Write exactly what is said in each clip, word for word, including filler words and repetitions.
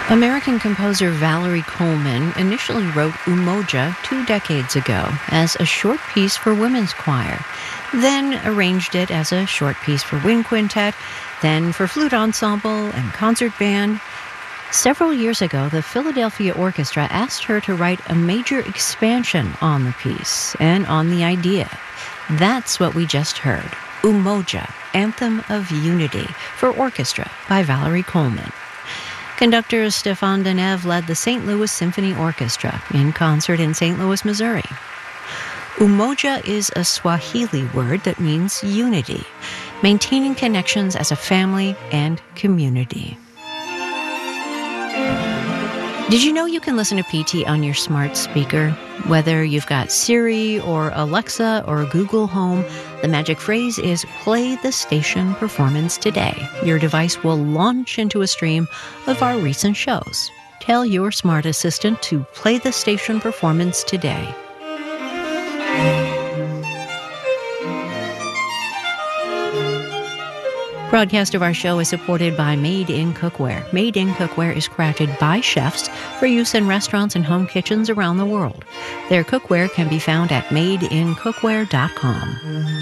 American composer Valerie Coleman initially wrote Umoja two decades ago as a short piece for women's choir, then arranged it as a short piece for wind quintet, then for flute ensemble and concert band. Several years ago, the Philadelphia Orchestra asked her to write a major expansion on the piece and on the idea. That's what we just heard, Umoja, Anthem of Unity, for orchestra by Valerie Coleman. Conductor Stefan Deneve led the Saint Louis Symphony Orchestra in concert in Saint Louis, Missouri. Umoja is a Swahili word that means unity, maintaining connections as a family and community. Did you know you can listen to P T on your smart speaker? Whether you've got Siri or Alexa or Google Home, the magic phrase is play the station Performance Today. Your device will launch into a stream of our recent shows. Tell your smart assistant to play the station Performance Today. Broadcast of our show is supported by Made in Cookware. Made in Cookware is crafted by chefs for use in restaurants and home kitchens around the world. Their cookware can be found at made in cookware dot com.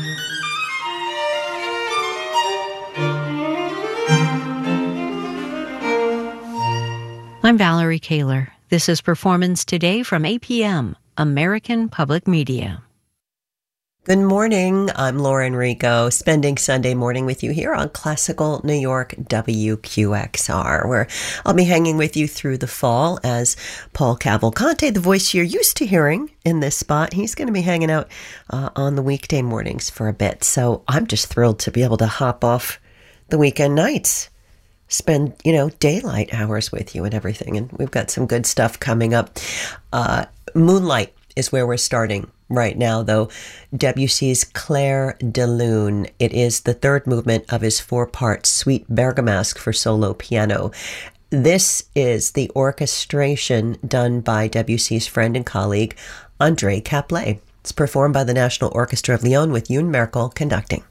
I'm Valerie Kaler. This is Performance Today from A P M, American Public Media. Good morning. I'm Lauren Rico, spending Sunday morning with you here on Classical New York W Q X R, where I'll be hanging with you through the fall as Paul Cavalcante, the voice you're used to hearing in this spot. He's going to be hanging out uh, on the weekday mornings for a bit. So I'm just thrilled to be able to hop off the weekend nights, spend, you know, daylight hours with you and everything. And we've got some good stuff coming up. Uh, Moonlight is where we're starting right now, though. Debussy's Clair de Lune. It is the third movement of his four-part Suite Bergamasque for solo piano. This is the orchestration done by Debussy's friend and colleague, André Caplet. It's performed by the National Orchestra of Lyon with Youn Merkel conducting.